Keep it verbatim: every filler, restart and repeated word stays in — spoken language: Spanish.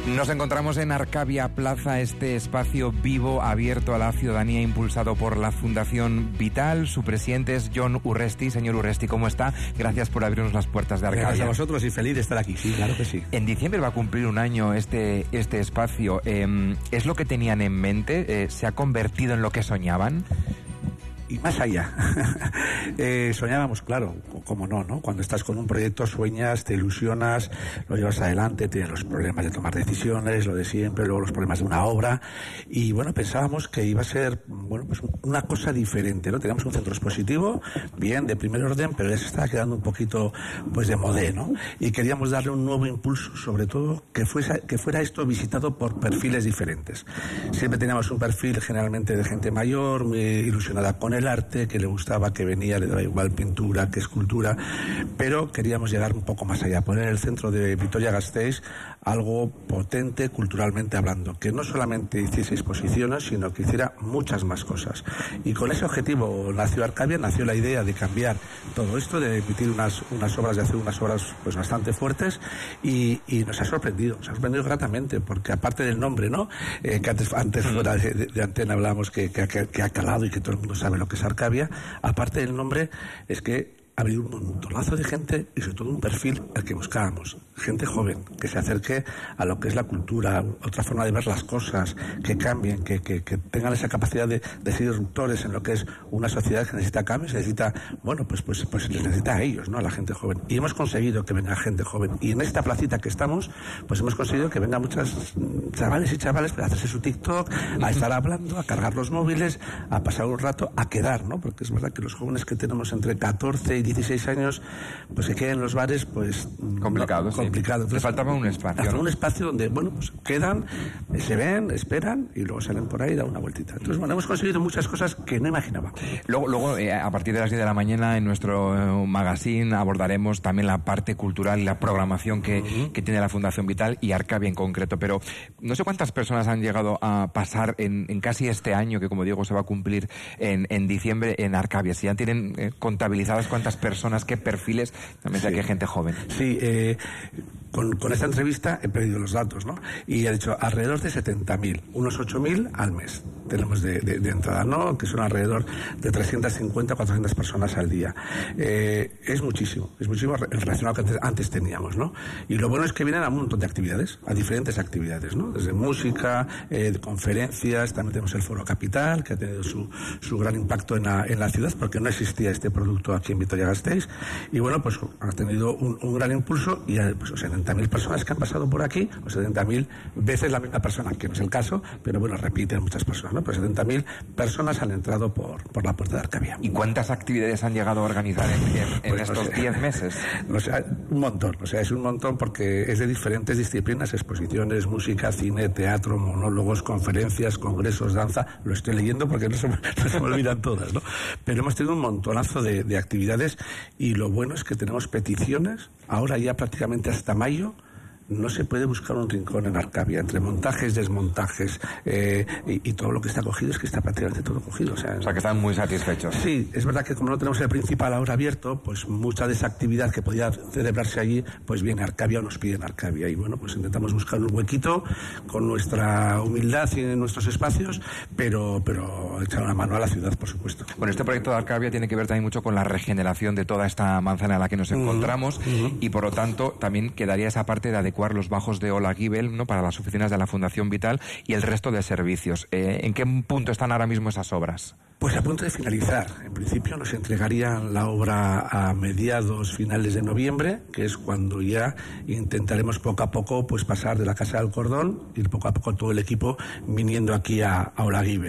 Nos encontramos en Arcavia Plaza, este espacio vivo, abierto a la ciudadanía, impulsado por la Fundación Vital. Su presidente es Jon Urresti. Señor Urresti, ¿cómo está? Gracias por abrirnos las puertas de Arcavia. Gracias a vosotros y feliz de estar aquí, sí, claro que sí. En diciembre va a cumplir un año este, este espacio. Eh, ¿Es lo que tenían en mente? Eh, ¿Se ha convertido en lo que soñaban? Y más allá. eh, soñábamos, claro, cómo no, ¿no? Cuando estás con un proyecto sueñas, te ilusionas, lo llevas adelante, tienes los problemas de tomar decisiones, lo de siempre, luego los problemas de una obra, y bueno, pensábamos que iba a ser, bueno, pues una cosa diferente, ¿no? Teníamos un centro expositivo, bien, de primer orden, pero ya se estaba quedando un poquito, pues, de modé, ¿no? Y queríamos darle un nuevo impulso, sobre todo, que fuese, que fuera esto visitado por perfiles diferentes. Siempre teníamos un perfil generalmente de gente mayor, muy ilusionada con el arte, que le gustaba, que venía, le daba igual pintura que escultura, pero queríamos llegar un poco más allá, poner en el centro de Vitoria-Gasteiz algo potente culturalmente hablando, que no solamente hiciese exposiciones, sino que hiciera muchas más cosas. Y con ese objetivo nació Arcavia, nació la idea de cambiar todo esto, de emitir unas, unas obras, de hacer unas obras pues bastante fuertes, y, y nos ha sorprendido, nos ha sorprendido gratamente, porque aparte del nombre, ¿no? Eh, que antes, antes fuera de, de, de antena hablábamos que, que, que ha calado y que todo el mundo sabe lo que es Arcavia, aparte del nombre, es que ha habido un montonazo de gente y sobre todo un perfil al que buscábamos. Gente joven, que se acerque a lo que es la cultura, otra forma de ver las cosas, que cambien, que, que, que tengan esa capacidad de, de ser disruptores en lo que es una sociedad que necesita cambios, necesita, bueno, pues, pues, pues les necesita a ellos, ¿no? A la gente joven. Y hemos conseguido que venga gente joven. Y en esta placita que estamos, pues hemos conseguido que vengan muchos chavales y chavales para hacerse su TikTok, a estar hablando, a cargar los móviles, a pasar un rato, a quedar, ¿no? Porque es verdad que los jóvenes que tenemos entre catorce y dieciséis años, pues se quedan en los bares, pues complicado, no, sí. complicado. Entonces, le faltaba un espacio, ¿no? Un espacio donde, bueno, pues quedan, se ven, esperan y luego salen por ahí y dan una vueltita. Entonces, bueno, hemos conseguido muchas cosas que no imaginaba. Luego, luego eh, a partir de las diez de la mañana en nuestro eh, magazine abordaremos también la parte cultural y la programación que, uh-huh. que tiene la Fundación Vital y Arcavia en concreto, pero no sé cuántas personas han llegado a pasar en, en casi este año, que como digo se va a cumplir en, en diciembre en Arcavia. Si ya tienen eh, contabilizadas cuántas personas, qué perfiles, también sé sí. que hay gente joven. Sí, eh, con, con esta entrevista he perdido los datos, ¿no? Y he dicho alrededor de setenta mil, unos ocho mil al mes tenemos de, de, de entrada, ¿no? Que son alrededor de trescientas cincuenta, cuatrocientas personas al día. Eh, es muchísimo, es muchísimo en relación a lo que antes, antes teníamos, ¿no? Y lo bueno es que vienen a un montón de actividades, a diferentes actividades, ¿no? Desde música, eh, de conferencias, también tenemos el Foro Capital, que ha tenido su, su gran impacto en la, en la ciudad, porque no existía este producto aquí en Vitoria-Gasteiz. Y bueno, pues ha tenido un, un gran impulso y pues setenta mil personas que han pasado por aquí, o setenta mil veces la misma persona, que no es el caso, pero bueno, repiten muchas personas, ¿no? Pues setenta mil personas han entrado por, por la puerta de Arcavia. ¿Y cuántas actividades han llegado a organizar en, en, en pues estos diez no sé, meses? No sé, un montón, o sea, es un montón porque es de diferentes disciplinas, exposiciones, música, cine, teatro, monólogos, conferencias, congresos, danza, lo estoy leyendo porque no se me, no se me olvidan todas, ¿no? Pero hemos tenido un montonazo de, de actividades y lo bueno es que tenemos peticiones, ahora ya prácticamente hasta mayo. No se puede buscar un rincón en Arcavia, entre montajes, desmontajes eh, y, y todo lo que está cogido es que está prácticamente todo cogido. O sea, o sea, que están muy satisfechos. Sí, es verdad que como no tenemos el principal ahora abierto, pues mucha de esa actividad que podía celebrarse allí, pues viene a Arcavia o nos piden Arcavia. Y bueno, pues intentamos buscar un huequito con nuestra humildad y en nuestros espacios, pero, pero echar una mano a la ciudad, por supuesto. Bueno, este proyecto de Arcavia tiene que ver también mucho con la regeneración de toda esta manzana en la que nos encontramos uh-huh. Uh-huh. y por lo tanto también quedaría esa parte de adecuar los bajos de Olaguibel, ¿no? Para las oficinas de la Fundación Vital y el resto de servicios. Eh, ¿En qué punto están ahora mismo esas obras? Pues a punto de finalizar. En principio nos entregarían la obra a mediados, finales de noviembre, que es cuando ya intentaremos poco a poco pues pasar de la Casa del Cordón, ir poco a poco todo el equipo viniendo aquí a, a Olaguibel.